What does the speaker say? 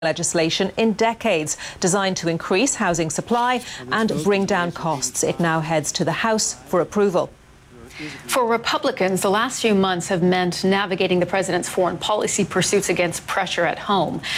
legislation in decades, designed to increase housing supply and bring down costs. It now heads to the House for approval. For Republicans, the last few months have meant navigating the president's foreign policy pursuits against pressure at home.